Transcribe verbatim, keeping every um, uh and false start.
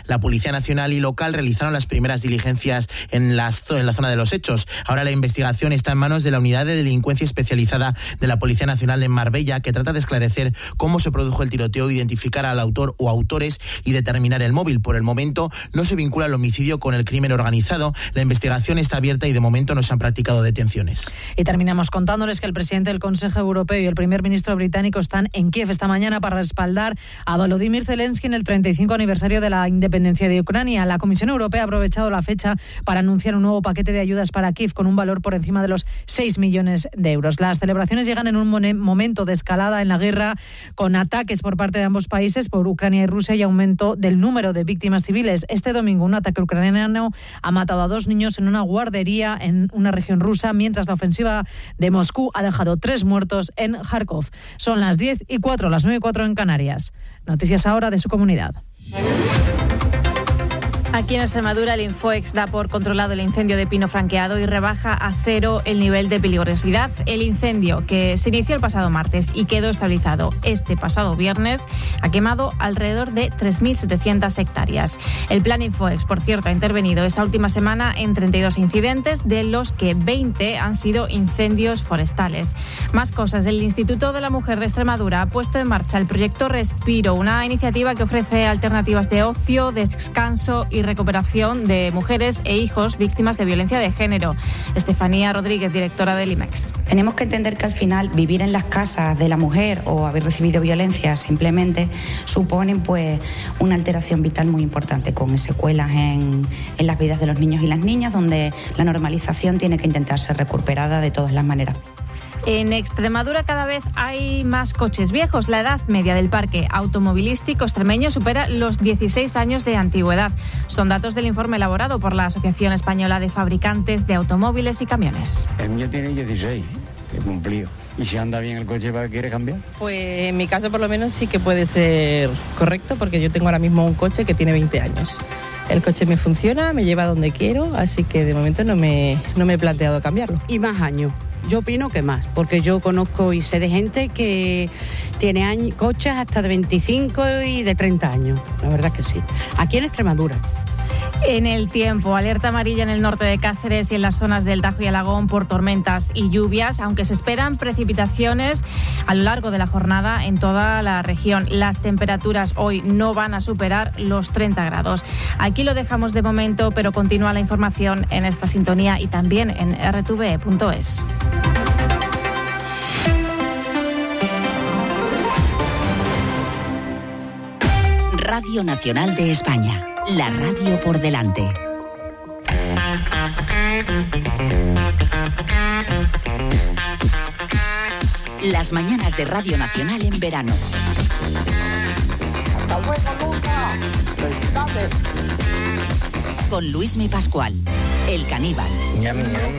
La Policía Nacional y local realizaron las primeras diligencias en, las, en la zona de los hechos. Ahora la investigación está en manos de la Unidad de Delincuencia Especializada de la Policía Nacional de Marbella, que trata de esclarecer cómo se produjo el tiroteo, identificar al autor o autores y determinar el móvil. Por el momento no se vincula el homicidio con el crimen organizado. La investigación está abierta y de momento no se han practicado detenciones. Y terminamos contándoles que el presidente del Consejo Europeo y el primer ministro británico están en Kiev esta mañana para respaldar a Volodymyr Zelensky en el treinta y cinco aniversario de la independencia de Ucrania. La Comisión Europea ha aprovechado la fecha para anunciar un nuevo paquete de ayudas para Kiev con un valor por encima de los seis millones de euros. Las celebraciones llegan en un momento de escalada en la guerra, con ataques por parte de ambos países, por Ucrania y Rusia, y aumento del número de víctimas civiles. Este domingo un ataque ucraniano ha matado a dos niños en una guardería en una región rusa, mientras la ofensiva de Moscú ha dejado tres muertos en Kharkov. Son las diez y cuatro, las nueve y cuatro en Canarias. Noticias ahora de su comunidad. Aquí en Extremadura el Infoex da por controlado el incendio de pino franqueado y rebaja a cero el nivel de peligrosidad. El incendio, que se inició el pasado martes y quedó estabilizado este pasado viernes, ha quemado alrededor de tres mil setecientas hectáreas. El plan Infoex, por cierto, ha intervenido esta última semana en treinta y dos incidentes, de los que veinte han sido incendios forestales. Más cosas. El Instituto de la Mujer de Extremadura ha puesto en marcha el proyecto Respiro, una iniciativa que ofrece alternativas de ocio, descanso y recuperación de mujeres e hijos víctimas de violencia de género. Estefanía Rodríguez, directora del IMEX. Tenemos que entender que al final vivir en las casas de la mujer o haber recibido violencia simplemente suponen pues una alteración vital muy importante, con secuelas en, en las vidas de los niños y las niñas, donde la normalización tiene que intentar ser recuperada de todas las maneras. En Extremadura cada vez hay más coches viejos. La edad media del parque automovilístico extremeño supera los dieciséis años de antigüedad. Son datos del informe elaborado por la Asociación Española de Fabricantes de Automóviles y Camiones. El mío tiene dieciséis, he cumplido. ¿Y si anda bien el coche, para qué quiere cambiar? Pues en mi caso por lo menos sí que puede ser correcto, porque yo tengo ahora mismo un coche que tiene veinte años. El coche me funciona, me lleva donde quiero, así que de momento no me, no me he planteado cambiarlo. Y más años. Yo opino que más, porque yo conozco y sé de gente que tiene años, coches hasta de veinticinco y de treinta años. La verdad que sí. Aquí en Extremadura. En el tiempo, alerta amarilla en el norte de Cáceres y en las zonas del Tajo y Alagón por tormentas y lluvias, aunque se esperan precipitaciones a lo largo de la jornada en toda la región. Las temperaturas hoy no van a superar los treinta grados. Aquí lo dejamos de momento, pero continúa la información en esta sintonía y también en erre te ve punto es. Radio Nacional de España. La radio por delante. Las mañanas de Radio Nacional en verano. ¡Hasta luego, Luca! ¡Felicidades! Con Luismi Pascual, el caníbal. Ñam, ñam.